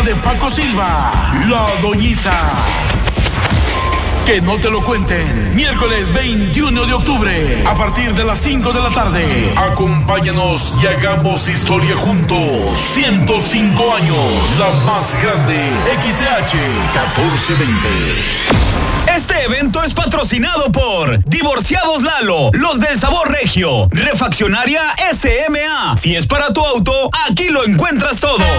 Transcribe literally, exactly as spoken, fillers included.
vida de Paco Silva, La Doñiza. Que no te lo cuenten. Miércoles veintiuno de octubre, a partir de las cinco de la tarde. Acompáñanos y hagamos historia juntos. ciento cinco años, la más grande. X H catorce veinte. Este evento es patrocinado por Divorciados Lalo, los del sabor regio, Refaccionaria S M A. Si es para tu auto, aquí lo encuentras todo.